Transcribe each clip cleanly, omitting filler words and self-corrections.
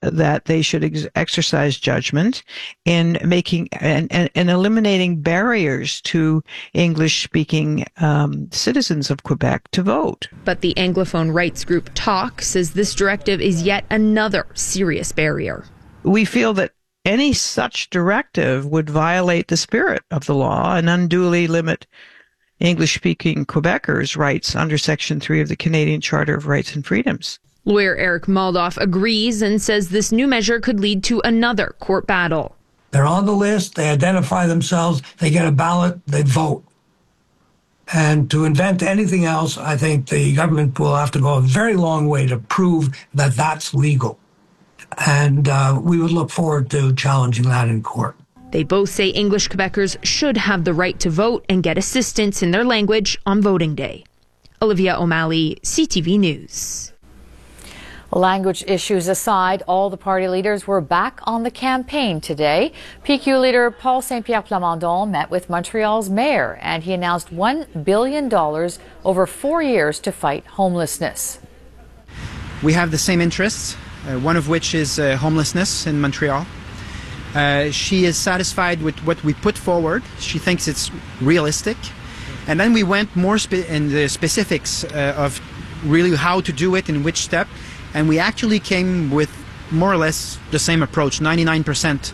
that they should exercise judgment in making and eliminating barriers to English-speaking citizens of Quebec to vote. But the Anglophone rights group TALK says this directive is yet another serious barrier. We feel that any such directive would violate the spirit of the law and unduly limit English-speaking Quebecers' rights under Section 3 of the Canadian Charter of Rights and Freedoms. Lawyer Eric Maldoff agrees and says this new measure could lead to another court battle. They're on the list, they identify themselves, they get a ballot, they vote. And to invent anything else, I think the government will have to go a very long way to prove that that's legal. And we would look forward to challenging that in court. They both say English Quebecers should have the right to vote and get assistance in their language on voting day. Olivia O'Malley, CTV News. Language issues aside, all the party leaders were back on the campaign today. PQ leader Paul Saint-Pierre Plamondon met with Montreal's mayor, and he announced $1 billion over 4 years to fight homelessness. We have the same interests, one of which is homelessness in Montreal. She is satisfied with what we put forward. She thinks it's realistic. And then we went more in the specifics of really how to do it, in which step. And we actually came with more or less the same approach, 99%.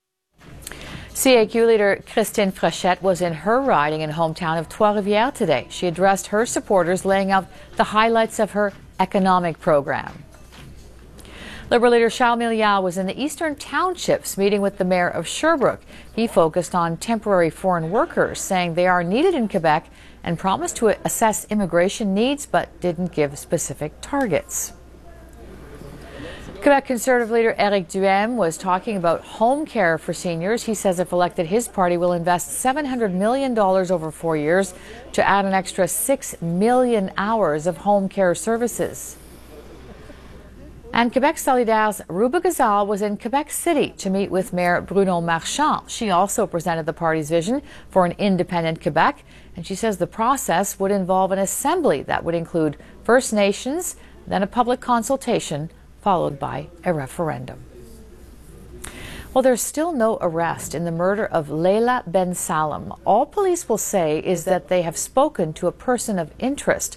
CAQ leader Christine Fréchette was in her riding and hometown of Trois-Rivières today. She addressed her supporters, laying out the highlights of her economic program. Liberal leader Charles Milliard was in the Eastern Townships meeting with the mayor of Sherbrooke. He focused on temporary foreign workers, saying they are needed in Quebec, and promised to assess immigration needs but didn't give specific targets. Quebec Conservative leader Éric Duhaime was talking about home care for seniors. He says if elected, his party will invest $700 million over 4 years to add an extra 6 million hours of home care services. And Quebec Solidaire's Ruba Gazal was in Quebec City to meet with Mayor Bruno Marchand. She also presented the party's vision for an independent Quebec, and she says the process would involve an assembly that would include First Nations, then a public consultation, followed by a referendum. Well, there's still no arrest in the murder of Leila Ben Salem. All police will say is that they have spoken to a person of interest.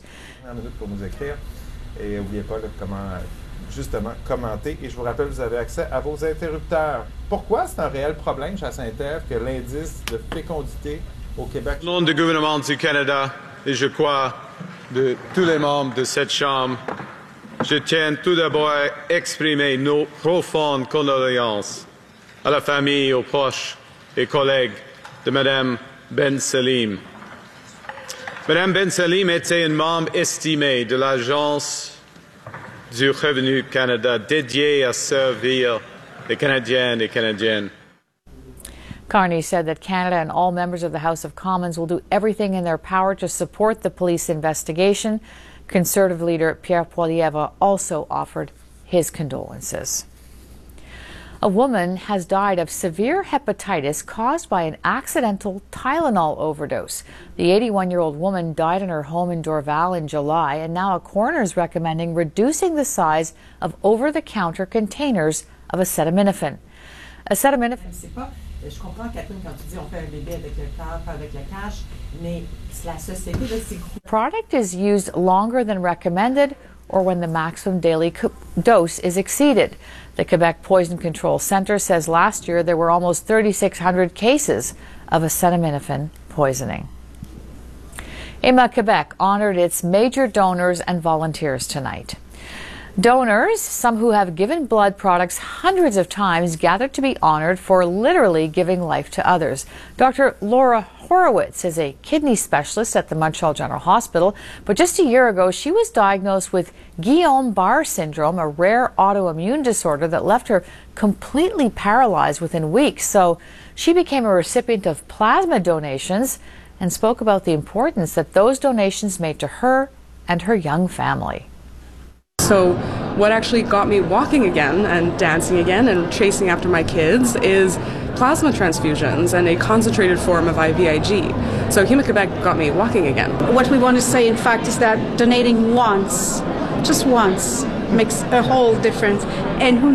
Justement commenter, et je vous rappelle, vous avez accès à vos interrupteurs. Pourquoi c'est un réel problème chez Saint-Ève que l'indice de fécondité au Québec... Au nom du gouvernement du Canada, et je crois de tous les membres de cette Chambre, je tiens tout d'abord à exprimer nos profondes condoléances à la famille, aux proches et collègues de Mme Ben Salim. Mme Ben Salim était une membre estimée de l'Agence du Revenu Canada, dédié à servir les Canadiens et Canadiennes. Carney said that Canada and all members of the House of Commons will do everything in their power to support the police investigation. Conservative leader Pierre Poilievre also offered his condolences. A woman has died of severe hepatitis caused by an accidental Tylenol overdose. The 81-year-old woman died in her home in Dorval in July, and now a coroner is recommending reducing the size of over-the-counter containers of acetaminophen. Acetaminophen. Je comprends, Catherine, quand tu dis on fait un bébé avec le cœur, pas avec la cage, mais c'est la société de ces groupes. The product is used longer than recommended or when the maximum daily dose is exceeded. The Quebec Poison Control Centre says last year there were almost 3,600 cases of acetaminophen poisoning. EMA Quebec honored its major donors and volunteers tonight. Donors, some who have given blood products hundreds of times, gathered to be honored for literally giving life to others. Dr. Laura Horowitz is a kidney specialist at the Montreal General Hospital, but just a year ago she was diagnosed with Guillain-Barré syndrome, a rare autoimmune disorder that left her completely paralyzed within weeks. So she became a recipient of plasma donations and spoke about the importance that those donations made to her and her young family. So what actually got me walking again and dancing again and chasing after my kids is plasma transfusions and a concentrated form of IVIG. So Héma-Québec got me walking again. What we want to say, in fact, is that donating once, just once, makes a whole difference. And who